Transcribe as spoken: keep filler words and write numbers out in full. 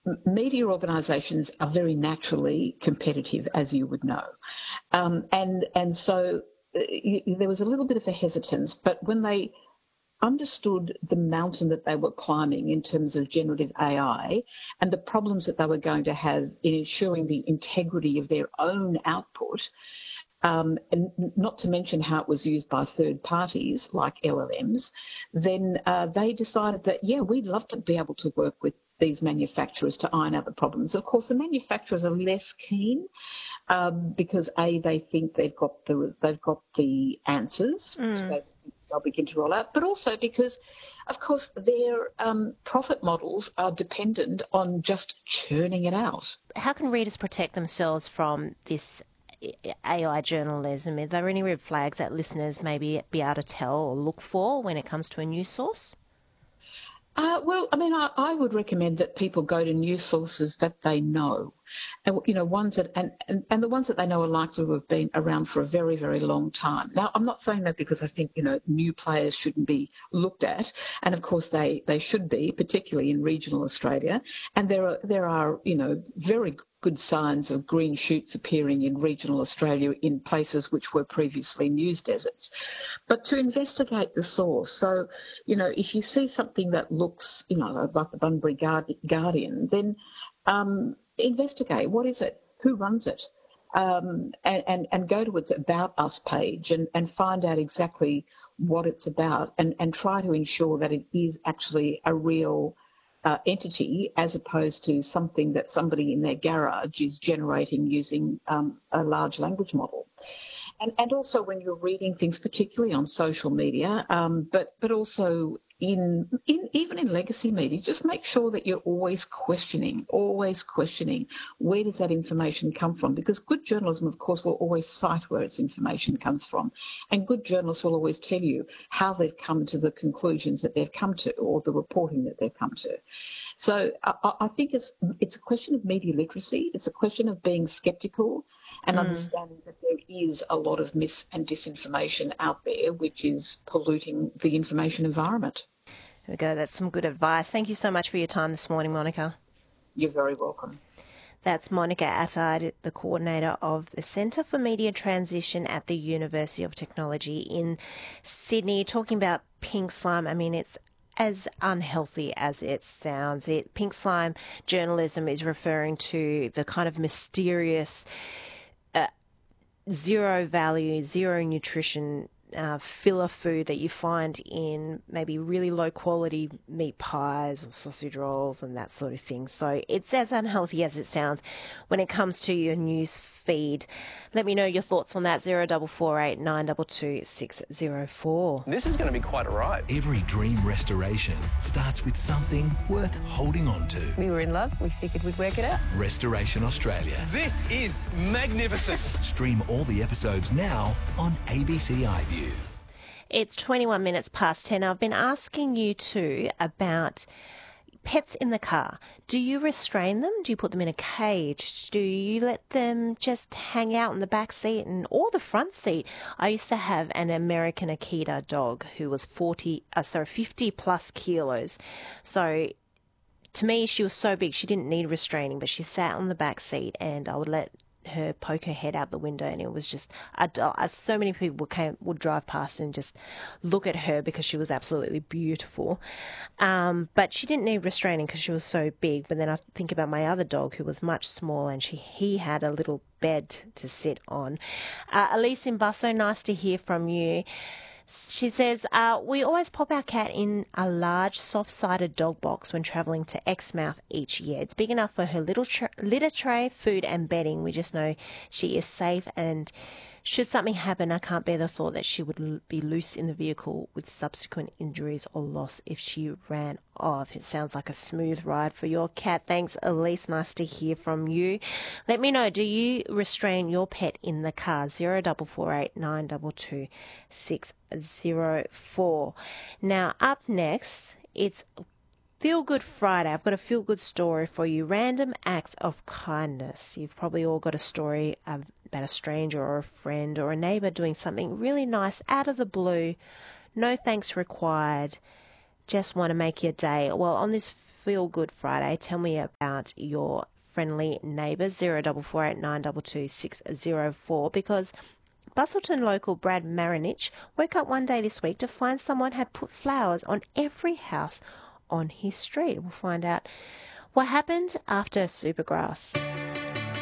m- media organisations are very naturally competitive, as you would know, um, and and so uh, y- there was a little bit of a hesitance, but when they understood the mountain that they were climbing in terms of generative A I and the problems that they were going to have in ensuring the integrity of their own output, um, and not to mention how it was used by third parties like L L Ms, then uh, they decided that, yeah, we'd love to be able to work with these manufacturers to iron out the problems. Of course, the manufacturers are less keen um, because A, they think they've got the they've got the answers. So Mm. they, they'll begin to roll out, but also because, of course, their um, profit models are dependent on just churning it out. How can readers protect themselves from this A I journalism? Are there any red flags that listeners maybe be able to tell or look for when it comes to a news source? Uh, well, I mean, I, I would recommend that people go to news sources that they know, and you know, ones that and, and, and the ones that they know are likely to have been around for a very, very long time. Now, I'm not saying that because I think you know new players shouldn't be looked at, and of course they they should be, particularly in regional Australia. And there are there are you know very good signs of green shoots appearing in regional Australia in places which were previously news deserts. But to investigate the source, so you know, if you see something that looks, you know, like the Bunbury Guardian, then um, investigate. What is it? Who runs it? Um, and, and, and go to its About Us page and, and find out exactly what it's about and, and try to ensure that it is actually a real uh, entity as opposed to something that somebody in their garage is generating using um, a large language model. And, and also when you're reading things, particularly on social media, um, but but also in, in even in legacy media, just make sure that you're always questioning, always questioning where does that information come from? Because good journalism, of course, will always cite where its information comes from, and good journalists will always tell you how they've come to the conclusions that they've come to, or the reporting that they've come to. So I, I think it's it's a question of media literacy. It's a question of being sceptical and Mm. understanding that there is a lot of mis and disinformation out there, which is polluting the information environment. There we go. That's some good advice. Thank you so much for your time this morning, Monica. You're very welcome. That's Monica Attard, the coordinator of the Centre for Media Transition at the University of Technology in Sydney, talking about pink slime. I mean, it's as unhealthy as it sounds. It, pink slime journalism is referring to the kind of mysterious uh, zero value, zero nutrition uh, filler food that you find in maybe really low quality meat pies or sausage rolls and that sort of thing. So it's as unhealthy as it sounds when it comes to your news feed. Let me know your thoughts on that. zero four four eight nine two two six zero four. This is going to be quite a ride. Every dream restoration starts with something worth holding on to. We were in love. We figured we'd work it out. Restoration Australia. This is magnificent. Stream all the episodes now on A B C iView. It's twenty-one minutes past ten. I've been asking you two about pets in the car. Do you restrain them? Do you put them in a cage? Do you let them just hang out in the back seat and or the front seat? I used to have an American Akita dog who was forty, uh, sorry, fifty plus kilos. So to me, she was so big she didn't need restraining, but she sat on the back seat and I would let her poke her head out the window, and it was just a, a, so many people came would drive past and just look at her because she was absolutely beautiful. Um, but she didn't need restraining because she was so big. But then I think about my other dog who was much smaller, and she he had a little bed to sit on. Uh, Elise in Busso, nice to hear from you. She says, uh, we always pop our cat in a large soft-sided dog box when travelling to Exmouth each year. It's big enough for her little tra- litter tray, food and bedding. We just know she is safe, and should something happen, I can't bear the thought that she would l- be loose in the vehicle with subsequent injuries or loss if she ran off. It sounds like a smooth ride for your cat. Thanks, Elise. Nice to hear from you. Let me know, do you restrain your pet in the car? zero four four eight nine two two six zero four. Now, up next, it's Feel Good Friday. I've got a feel good story for you. Random acts of kindness. You've probably all got a story um, about a stranger or a friend or a neighbour doing something really nice out of the blue. No thanks required. just want to make your day. Well, on this Feel Good Friday, tell me about your friendly neighbours, zero four four eight nine two two six zero four, because Bustleton local Brad Marinich woke up one day this week to find someone had put flowers on every house on his street. We'll find out what happened after Supergrass.